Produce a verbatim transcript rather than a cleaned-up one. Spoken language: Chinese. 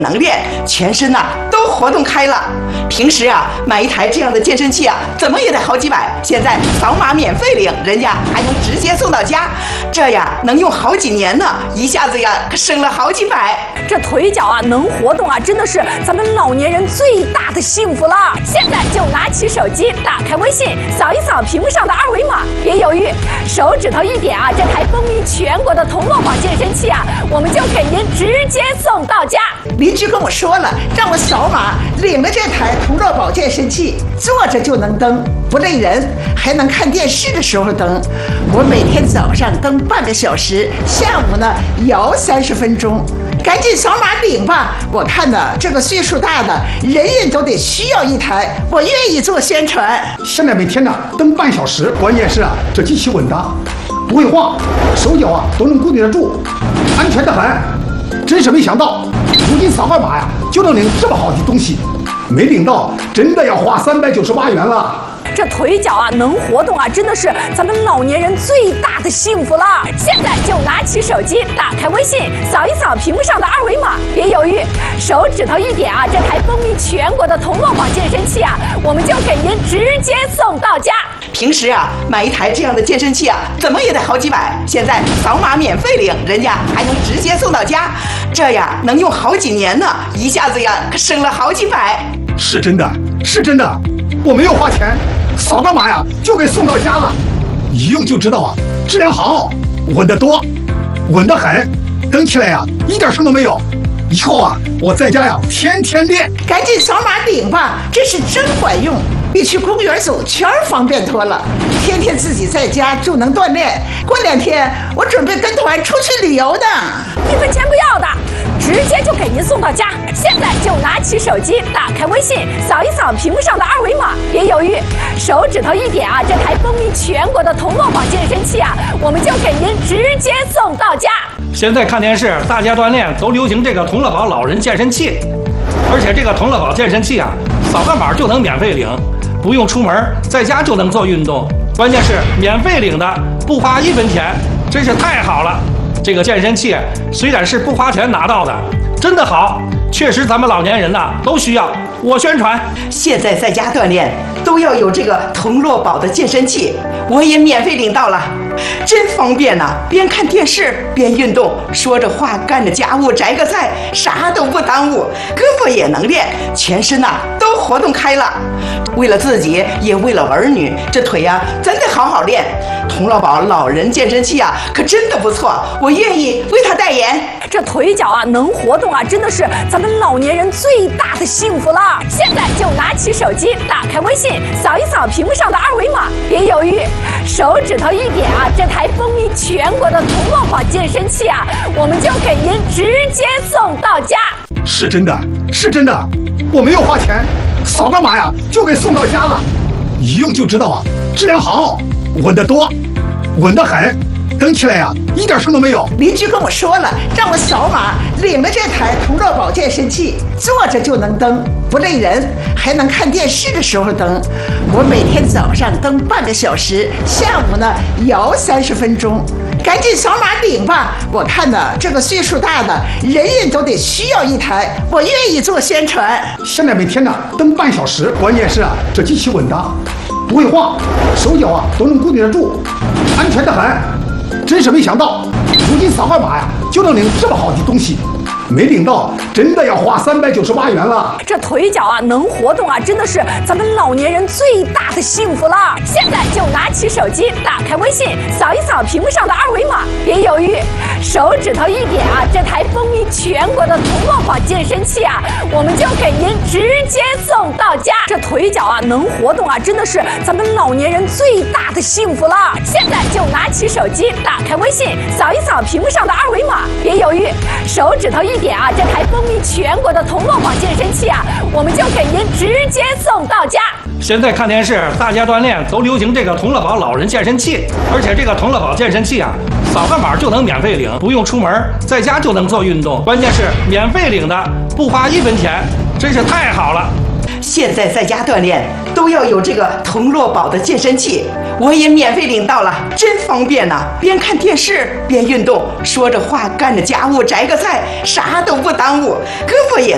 能练，全身呐、啊、都活动开了。平时啊买一台这样的健身器啊，怎么也得好几百，现在扫码免费领，人家还能直接送到家，这呀能用好几年呢，一下子呀可省了好几百。 这腿脚啊能活动啊，真的是咱们老年人最大的幸福了。现在就拿起手机，打开微信，扫一扫屏幕上的二维码，别犹豫，手指头一点啊，这台风靡全国的同乐宝健身器啊，我们就给您直接送到家。 邻居跟我说了，让我扫码领了这台同乐宝健身器，坐着就能蹬，不累人，还能看电视的时候蹬。我每天早上蹬半个小时，下午呢摇三十分钟。赶紧扫码领吧！我看呢，这个岁数大的人人都得需要一台，我愿意做宣传。 现在每天呢蹬半小时，关键是啊，这机器稳当，不会晃，手脚啊都能固定得住，安全得很。真是没想到，如今扫个码呀就能领这么好的东西，没领到真的要花三百九十八元了。 这腿脚啊能活动啊，真的是咱们老年人最大的幸福了。现在就拿起手机，打开微信，扫一扫屏幕上的二维码，别犹豫，手指头一点啊，这台风靡全国的同乐宝健身器啊，我们就给您直接送到家。 平时啊买一台这样的健身器啊，怎么也得好几百，现在扫码免费领，人家还能直接送到家，这呀能用好几年呢，一下子呀可省了好几百。 是真的，是真的，我没有花钱，扫个码呀就给送到家了，一用就知道啊，质量好，稳得多，稳得很，蹬起来呀一点声都没有。以后啊我在家呀天天练。 赶紧扫码领吧，这是真管用，比去公园走圈方便多了。天天自己在家就能锻炼，过两天我准备跟团出去旅游呢， 一分钱不要的，直接就给您送到家。现在就拿起手机，打开微信，扫一扫屏幕上的二维码，别犹豫，手指头一点啊，这台风靡全国的同乐宝健身器啊，我们就给您直接送到家。 现在看电视，大家锻炼都流行这个同乐宝老人健身器，而且这个同乐宝健身器啊，扫个码就能免费领，不用出门，在家就能做运动，关键是免费领的，不花一分钱，真是太好了。这个健身器虽然是不花钱拿到的，真的好，确实咱们老年人呐都需要。我宣传， 现在在家锻炼都要有这个同乐宝的健身器，我也免费领到了，真方便呐、啊！边看电视边运动，说着话干着家务，摘个菜，啥都不耽误，胳膊也能练，全身呐、啊、都活动开了。为了自己，也为了儿女，这腿呀、啊、真得好好练。同乐宝老人健身器啊，可真的不错，我愿意为他代言。 这腿脚啊能活动啊，真的是咱们老年人最大的幸福了。现在就拿起手机，打开微信，扫一扫屏幕上的二维码，别犹豫，手指头一点啊，这台风靡全国的同乐宝健身器啊，我们就给您直接送到家。 是真的，是真的，我没有花钱，扫个码呀就给送到家了，一用就知道啊，质量好，稳得多，稳得很，蹬起来呀一点声都没有。 邻居跟我说了，让我扫码领了这台同乐宝健身器，坐着就能蹬，不累人，还能看电视的时候蹬。我每天早上蹬半个小时，下午呢摇三十分钟。赶紧扫码领吧！我看呢，这个岁数大的人人都得需要一台，我愿意做宣传。 现在每天呢蹬半小时，关键是啊，这机器稳当，不会晃，手脚啊都能固定得住，安全得很。真是没想到，如今扫个码呀就能领这么好的东西，没领到真的要花三百九十八元了。 这腿脚啊能活动啊，真的是咱们老年人最大的幸福了。现在就拿起手机，打开微信，扫一扫屏幕上的二维码，别犹豫，手指头一点啊，这台风靡全国的同乐宝健身器啊，我们就给您直接送到家。这腿脚啊能活动啊，真的是咱们老年人最大的幸福了。现在就拿起手机，打开微信，扫一扫屏幕上的二维码，别犹豫，手指头一点啊，这台风靡全国的同乐宝健身器啊，我们就给您直接送到家。 现在看电视，大家锻炼都流行这个同乐宝老人健身器，而且这个同乐宝健身器啊，扫个码就能免费领，不用出门，在家就能做运动，关键是免费领的，不花一分钱，真是太好了。 现在在家锻炼都要有这个同乐宝的健身器，我也免费领到了，真方便呐、啊！边看电视边运动，说着话干着家务，摘个菜，啥都不耽误，胳膊也